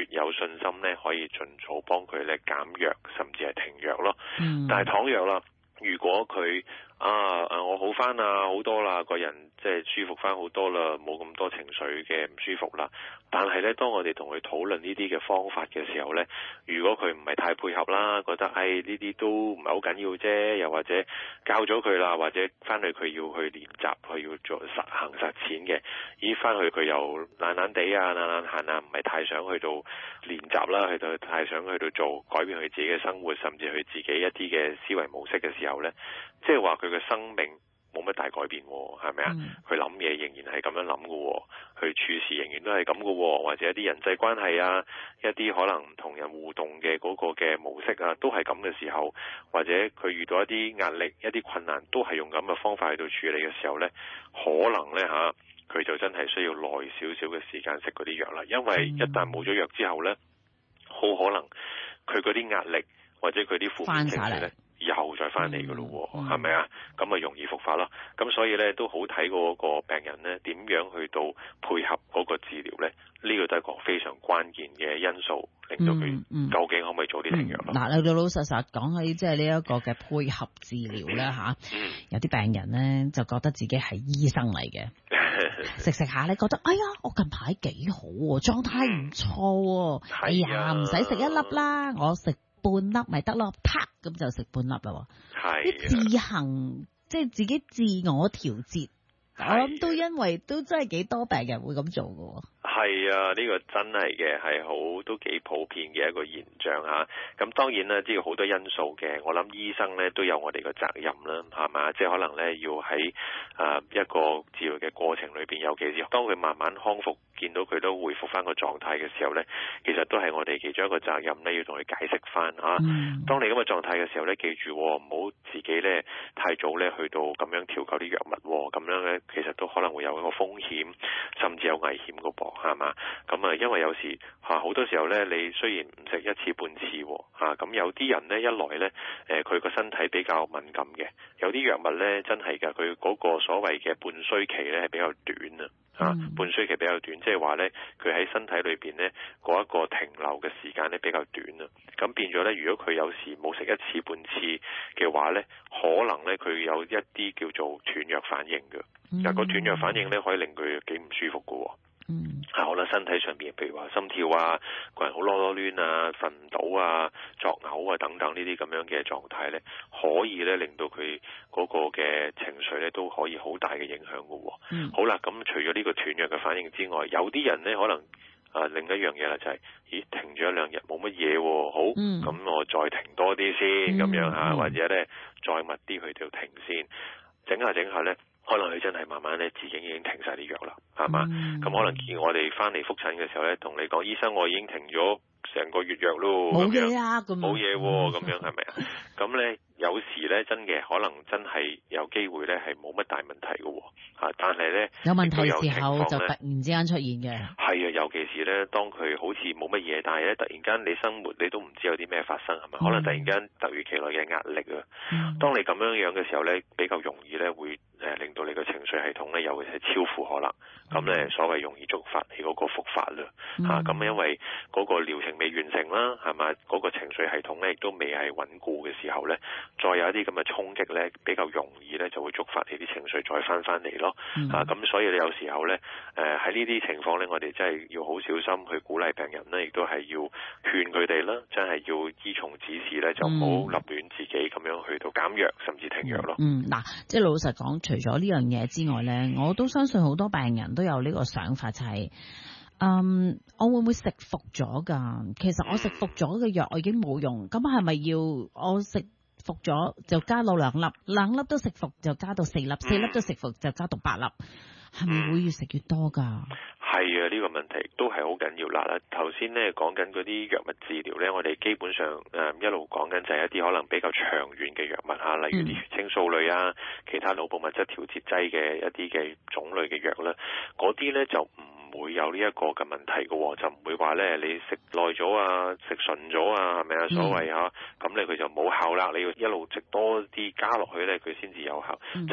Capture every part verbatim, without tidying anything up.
有信心咧可以盡早幫佢咧減藥，甚至係停藥咯。 嗯、 但係倘若啦，如果佢啊誒我好翻啊好多啦，個人即係舒服翻好多啦，冇咁多情緒嘅唔舒服啦。但係咧，當我哋同佢討論呢啲嘅方法嘅時候咧，如果佢唔係太配合啦，覺得誒呢啲都唔係好緊要啫，又或者教咗佢啦，或者翻去佢要去練習，佢要做實行實踐嘅，咦翻去佢又懶懶地啊、懶懶閒啊，唔係太想去到練習啦，去到太想去到做改變佢自己嘅生活，甚至佢自己一啲嘅思維模式嘅時候咧，即係話佢嘅生命冇乜大改變，係咪啊？佢諗嘢仍然係咁樣諗嘅，佢處事仍然都係咁嘅，或者一啲人際關係啊，一啲可能同人互動嘅嗰個嘅模式啊，都係咁嘅時候，或者佢遇到一啲壓力、一啲困難，都係用咁嘅方法去到處理嘅時候呢，可能呢，吓，佢就真係需要耐少少嘅時間食嗰啲藥啦，因為一旦冇咗藥之後呢，好可能佢嗰啲壓力或者佢啲負面情緒呢，又再翻嚟嘅咯，係咪啊？咁啊容易復發咯。咁所以咧都好睇嗰個病人咧點樣去到配合嗰個治療咧，呢、這個都係一個非常關鍵嘅因素，令到佢究竟可唔可以早啲停藥咯？ 嗱、嗯，老、嗯、老實實講起即係呢一個嘅配合治療咧吓，嗯、有啲病人咧就覺得自己係醫生嚟嘅，食食下咧覺得哎呀我近排幾好，狀態唔錯，嗯、哎呀唔使食一粒啦，我食半粒咪得咯，啪咁就食半粒啦。係啲自行即係自己自我調節，我諗都因為都真係幾多病人會咁做㗎。 係啊，呢、這個真係嘅，係好都幾普遍嘅一個現象吓。咁當然啦，知道好多因素嘅。我諗醫生咧都有我哋嘅責任啦，係嘛？即係可能咧要喺啊一個治療嘅過程裏邊，尤其是當佢慢慢康復，見到佢都恢復翻個狀態嘅時候咧，其實都係我哋其中一個責任咧，要同佢解釋翻吓。嗯、當你咁嘅狀態嘅時候咧，記住唔好自己咧太早咧去到咁樣調教啲藥物，咁樣咧其實都可能會有一個風險，甚至有危險噶噃。係嘛？咁啊，因為有時嚇好多時候咧，你雖然唔食一次半次嚇，咁有啲人咧一來咧，誒佢個身體比較敏感嘅，有啲藥物咧真係㗎，佢嗰個所謂嘅半衰期咧係比較短啊，嚇、嗯、半衰期比較短，即係話咧佢喺身體裏邊咧嗰一個停留嘅時間咧比較短啊，咁變咗咧，如果佢有時冇食一次半次嘅話咧，可能咧佢有一啲叫做斷藥反應嘅，但個斷藥反應咧可以令佢幾唔舒服嘅。嗯，啊，可能身體上邊，譬如話心跳啊，個人好囉囉攣啊，瞓唔到啊，作嘔啊等等呢啲咁樣嘅狀態咧，可以咧令到佢嗰個嘅情緒咧都可以好大嘅影響嘅。嗯，好啦，咁除咗呢個斷藥嘅反應之外，有啲人咧可能啊另一樣嘢啦就係、是，咦停咗一兩日冇乜嘢，好，咁、嗯、我再停多啲先，咁、嗯、樣吓，或者咧再密啲去到停先，整下整下咧。可能佢真係慢慢咧，自己已經停晒啲藥啦，係嘛？咁、嗯、可能見我哋翻嚟復診嘅時候咧，同你講，醫生我已經停咗成個月藥咯， 冇嘢啊，咁冇嘢喎，咁樣係咪啊？咁咧有時咧真嘅，可能真係有機會咧係冇乜大問題嘅，嚇！但係咧有問題嘅時候就突然之間出現嘅。係啊，尤其是咧，當佢好似冇乜嘢，但係咧突然間你生活你都唔知有啲咩發生係咪？嗯、可能突然間突如其來嘅壓力啊！嗯、當你咁樣樣嘅時候咧，比較容易咧會誒令到你嘅情緒系統咧，尤其係超負荷啦。咁咧、嗯、所謂容易觸發你嗰個復發啦嚇。咁、嗯啊、因為嗰個療程未完成啦，係咪？嗰、嗰個情緒系統咧亦都未係穩固嘅時候咧，再有一啲咁嘅衝擊咧，比較容易咧就會觸發你啲情緒再翻翻嚟咯。嗯、啊，咁所以你有時候咧，誒喺呢啲情況咧，我哋真係要好小心去鼓勵病人咧，亦都係要勸佢哋啦，真係要依從指示咧，就唔好立亂自己咁樣去到減藥甚至停藥咯。 嗯，嗱、嗯，即係老實講，除咗呢樣嘢之外咧，我都相信好多病人都有呢個想法，就係、是，嗯，我會唔會食服咗噶？其實我食服咗嘅藥，我已經冇用，咁係咪要我食服咗就加到兩粒，兩粒都食服就加到四粒，四粒都食服就加到八粒，係咪會越食越多噶？ 係啊，呢、這個問題都係好緊要啦。頭先咧講緊嗰啲藥物治療咧，我哋基本上誒、呃、一路講緊就係一啲可能比較長遠嘅藥物啊，例如啲血清素類啊，其他腦部物質調節劑嘅一啲嘅種類嘅藥啦，嗰啲咧就唔會有呢一個嘅問題嘅，就唔會話咧你食耐咗啊，食順咗啊，係咪啊？所謂嚇，咁咧佢就冇效啦，你要一路食多啲加落去咧，佢先至有效，嗯、就唔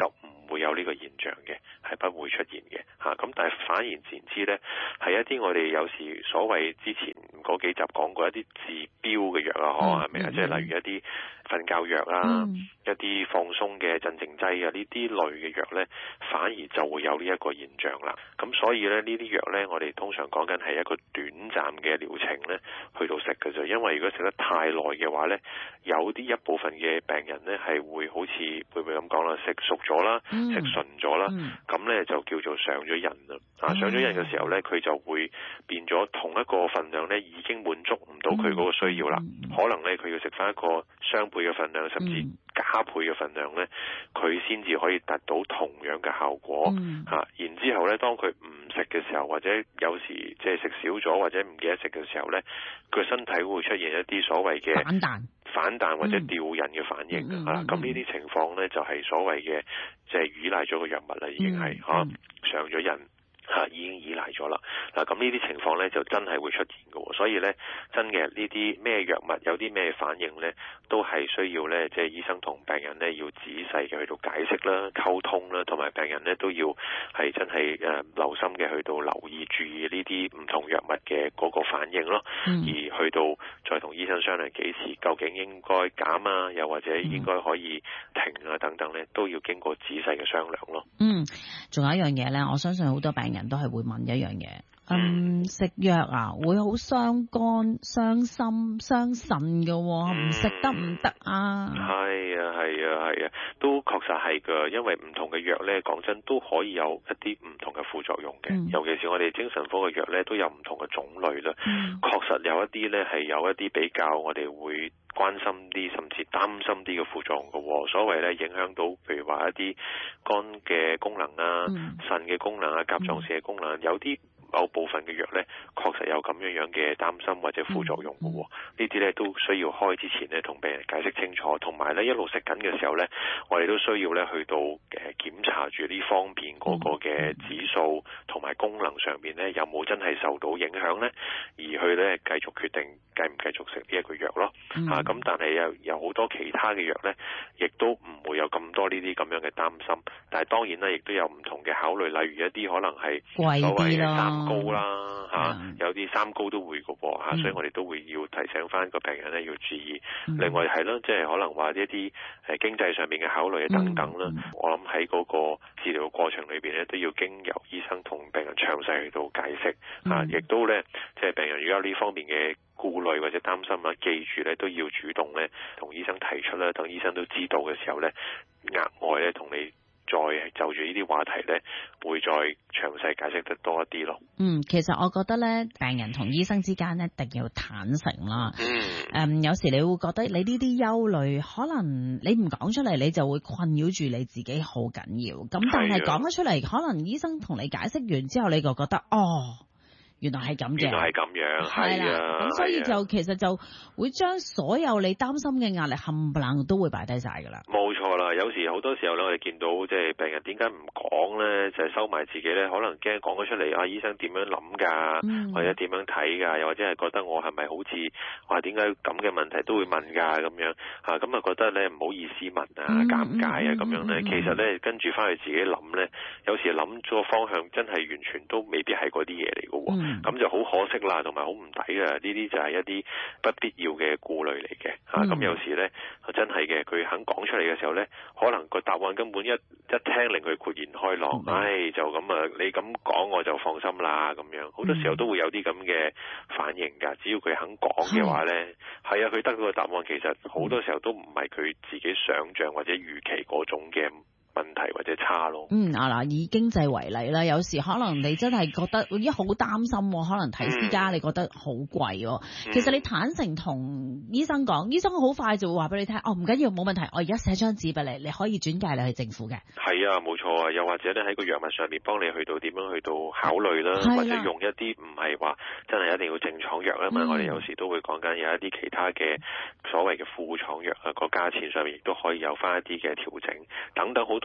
會有呢個現象嘅，係不會出現嘅嚇。咁、啊、但係反而言之咧，係一啲我哋有時所謂之前嗰幾集講過一啲治標嘅藥啊，嗬係咪啊？即係例如一啲瞓覺藥啊，嗯、一啲放鬆嘅鎮靜劑啊，呢啲類嘅藥咧，反而就會有呢一個現象啦。咁所以咧，呢啲藥咧，我哋通常講緊係一個短暫嘅療程咧，去到食嘅啫。因為如果食得太耐嘅話咧，有啲一部分嘅病人咧係會好似會唔會咁講啦，食熟咗啦，嗯、食順咗啦，咁咧、嗯、就叫做上咗癮啦。啊，上咗癮嘅時候咧，佢就會變咗同一個份量咧，已經滿足唔到佢嗰個需要啦。嗯、可能咧佢要食翻一個雙倍嘅份量，甚至加倍嘅份量咧，佢先至可以達到同樣嘅效果。嗯、啊，然之後咧，當佢唔食嘅時候，或者有時即係食少咗，或者唔記得食嘅時候咧，佢身體會出現一啲所謂嘅反彈、 反彈或者吊癮嘅反應、嗯、啊。咁呢啲情況咧就係、是、所謂嘅即係依賴咗個藥物啦，已經係嚇、嗯啊、上咗癮。嚇、啊、已經依賴咗啦，嗱咁呢啲情況咧就真係會出現嘅，所以咧真嘅呢啲咩藥物有啲咩反應咧，都係需要咧即係醫生同病人咧要仔細嘅去到解釋啦、溝通啦，同埋病人咧都要係真係誒、呃、留心嘅去到留意注意呢啲唔同藥物嘅嗰個反應咯，嗯、而去到再同醫生商量幾時究竟應該減啊，又或者應該可以停啊等等咧，都要經過仔細嘅商量咯。 嗯，仲有一樣嘢咧，我相信好多病人人都係會問一樣嘢，嗯，食藥啊會好傷肝、傷心、傷腎嘅，唔食得唔得啊？ 係啊，係啊，係啊，都確實係噶，因為唔同嘅藥咧，講真都可以有一啲唔同嘅副作用嘅，嗯、尤其是我哋精神科嘅藥咧，都有唔同嘅種類啦。嗯、確實有一啲咧係有一啲比較我哋會關心啲，甚至擔心啲嘅副作用嘅，所謂咧影響到，譬如話一啲肝嘅功能啊、腎嘅、嗯、功能啊、甲狀腺嘅功能，有啲某部分嘅藥咧，確實有咁樣樣嘅擔心或者副作用嘅，呢啲咧都需要開之前咧同病人解釋清楚，同埋咧一路食緊嘅時候咧，我哋都需要咧去到誒檢查住呢方面嗰個嘅指數同埋功能上邊咧有冇真係受到影響咧，而去咧繼續決定繼唔繼續食呢一個藥咯。嚇、嗯，咁、啊、但係有有好多其他嘅藥咧，亦都唔會有咁多呢啲咁樣嘅擔心，但係當然咧亦都有唔同嘅考慮，例如一啲可能係所謂嘅三高啦，嚇、啊，有啲三高都會嘅噃嚇，所以我哋都會要提醒翻個病人咧要注意。嗯、另外係咯，即係可能話一啲誒經濟上面嘅考慮啊等等啦，嗯、我諗喺嗰個治療過程裏邊咧都要經由醫生同病人詳細去到解釋嚇，亦、嗯啊、都咧即係病人如果有呢方面嘅顧慮或者擔心啊，記住咧都要主動咧同醫生提出啦，等醫生都知道嘅時候咧，額外咧同你再就住呢啲話題咧，會再詳細解釋得多一啲咯。 嗯，其實我覺得咧，病人同醫生之間咧，一定要坦誠啦。嗯，誒，有時你會覺得你呢啲憂慮，可能你唔講出嚟，你就會困擾住你自己好緊要。咁但係講咗出嚟，可能醫生同你解釋完之後，你就覺得哦。原來係咁嘅， 原來係咁樣，係啊， 咁所以就其實就會將所有你擔心嘅壓力冚唪唥都會擺低晒噶啦。 冇錯啦，有時好多時候咧，我哋見到即係病人點解唔講咧，就係收埋自己咧，可能驚講咗出嚟，啊醫生點樣諗噶，嗯、或者點樣睇噶，又或者係覺得我係咪好似話點解咁嘅問題都會問噶咁樣嚇，咁啊覺得咧唔好意思問啊，嗯、尷尬啊咁樣咧，嗯、其實咧跟住翻去自己諗咧，有時諗咗個方向真係完全都未必係嗰啲嘢嚟噶喎。咁、嗯、就好可惜啦，同埋好唔抵啊！呢啲就係一啲不必要嘅顧慮嚟嘅嚇。咁、嗯啊、有時咧真係嘅，佢肯講出嚟嘅時候咧，可能個答案根本一一聽令佢豁然開朗，唉、嗯哎，就咁啊！你咁講我就放心啦咁樣。好多時候都會有啲咁嘅反應㗎。只要佢肯講嘅話咧，係、嗯、啊，佢得到個答案其實好多時候都唔係佢自己想像或者預期嗰種嘅問題或者差咯。嗯啊嗱， 以經濟為例啦，有時可能你真係覺得咦好擔心，可能睇私家你覺得好貴。嗯、其實你坦誠同醫生講，醫生好快就會話俾你聽，哦唔緊要，冇問題，我而家寫張紙俾你，你可以轉介你去政府嘅。係啊，冇錯啊，又或者咧喺個藥物上面幫你去到點樣去到考慮啦，啊、或者用一啲唔係話真係一定要正廠藥啊嘛，嗯、我哋有時都會講緊有一啲其他嘅所謂嘅副廠藥啊，個價錢上面亦都可以有翻一啲嘅調整等等好多。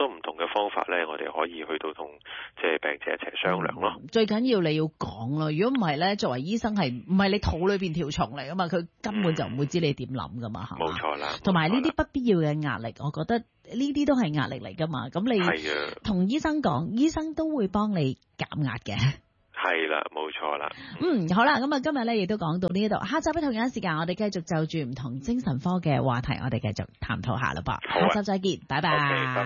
多唔同嘅方法咧，我哋可以去到同即係病者一齊商量咯。 嗯、最緊要你要講咯，如果唔係咧，作為醫生係唔係你肚裏邊條蟲嚟噶嘛？佢根本就唔會知你點諗噶嘛，係嘛？冇錯啦。同埋呢啲不必要嘅壓力，我覺得呢啲都係壓力嚟噶嘛。咁你同醫生講，醫生都會幫你減壓嘅。係啦，冇錯啦。嗯，好啦，咁啊，今日咧亦都講到呢度，下集喺同樣時間，我哋繼續就住唔同精神科嘅話題，我哋繼續探討下啦噃。下集再見，拜拜。Okay,